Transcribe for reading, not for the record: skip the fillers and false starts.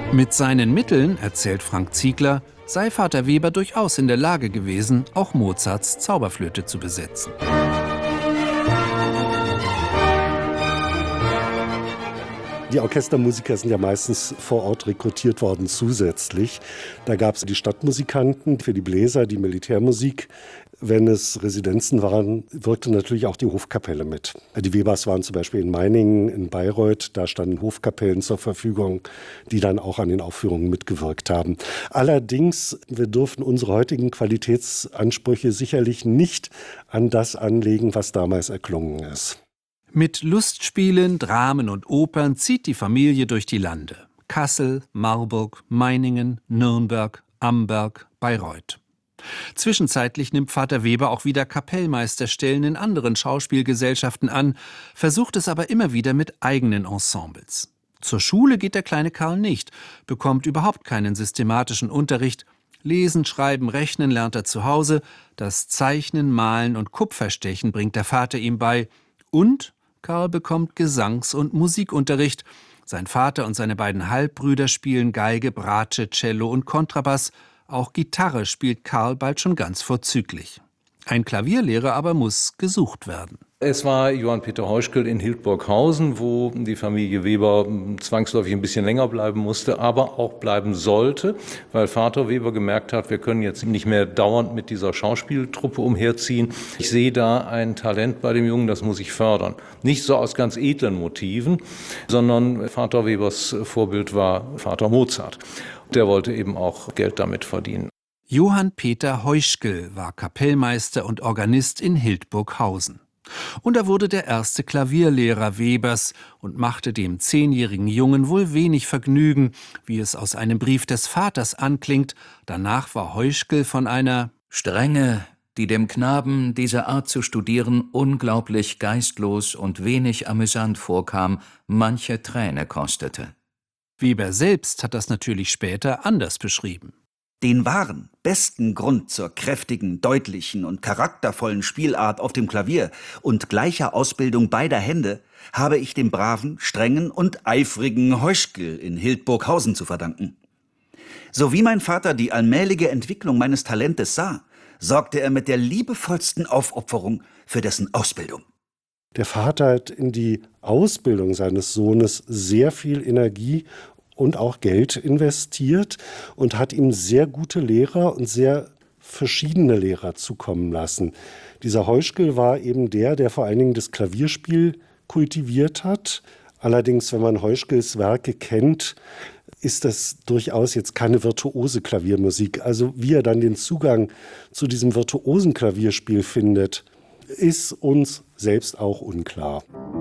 Mit seinen Mitteln, erzählt Frank Ziegler, sei Vater Weber durchaus in der Lage gewesen, auch Mozarts Zauberflöte zu besetzen. Die Orchestermusiker sind ja meistens vor Ort rekrutiert worden zusätzlich. Da gab es die Stadtmusikanten für die Bläser, die Militärmusik. Wenn es Residenzen waren, wirkte natürlich auch die Hofkapelle mit. Die Webers waren zum Beispiel in Meiningen, in Bayreuth. Da standen Hofkapellen zur Verfügung, die dann auch an den Aufführungen mitgewirkt haben. Allerdings, wir dürfen unsere heutigen Qualitätsansprüche sicherlich nicht an das anlegen, was damals erklungen ist. Mit Lustspielen, Dramen und Opern zieht die Familie durch die Lande. Kassel, Marburg, Meiningen, Nürnberg, Amberg, Bayreuth. Zwischenzeitlich nimmt Vater Weber auch wieder Kapellmeisterstellen in anderen Schauspielgesellschaften an, versucht es aber immer wieder mit eigenen Ensembles. Zur Schule geht der kleine Karl nicht, bekommt überhaupt keinen systematischen Unterricht. Lesen, Schreiben, Rechnen lernt er zu Hause, das Zeichnen, Malen und Kupferstechen bringt der Vater ihm bei. Und Karl bekommt Gesangs- und Musikunterricht. Sein Vater und seine beiden Halbbrüder spielen Geige, Bratsche, Cello und Kontrabass. Auch Gitarre spielt Karl bald schon ganz vorzüglich. Ein Klavierlehrer aber muss gesucht werden. Es war Johann Peter Heuschkel in Hildburghausen, wo die Familie Weber zwangsläufig ein bisschen länger bleiben musste, aber auch bleiben sollte, weil Vater Weber gemerkt hat, wir können jetzt nicht mehr dauernd mit dieser Schauspieltruppe umherziehen. Ich sehe da ein Talent bei dem Jungen, das muss ich fördern. Nicht so aus ganz edlen Motiven, sondern Vater Webers Vorbild war Vater Mozart. Der wollte eben auch Geld damit verdienen. Johann Peter Heuschkel war Kapellmeister und Organist in Hildburghausen. Und er wurde der erste Klavierlehrer Webers und machte dem 10-jährigen Jungen wohl wenig Vergnügen, wie es aus einem Brief des Vaters anklingt. Danach war Heuschkel von einer Strenge, die dem Knaben diese Art zu studieren unglaublich geistlos und wenig amüsant vorkam, manche Träne kostete. Weber selbst hat das natürlich später anders beschrieben. Den wahren, besten Grund zur kräftigen, deutlichen und charaktervollen Spielart auf dem Klavier und gleicher Ausbildung beider Hände habe ich dem braven, strengen und eifrigen Heuschkel in Hildburghausen zu verdanken. So wie mein Vater die allmähliche Entwicklung meines Talentes sah, sorgte er mit der liebevollsten Aufopferung für dessen Ausbildung. Der Vater hat in die Ausbildung seines Sohnes sehr viel Energie und auch Geld investiert und hat ihm sehr gute Lehrer und sehr verschiedene Lehrer zukommen lassen. Dieser Heuschkel war eben der vor allen Dingen das Klavierspiel kultiviert hat. Allerdings, wenn man Heuschkels Werke kennt, ist das durchaus jetzt keine virtuose Klaviermusik. Also wie er dann den Zugang zu diesem virtuosen Klavierspiel findet, ist uns selbst auch unklar.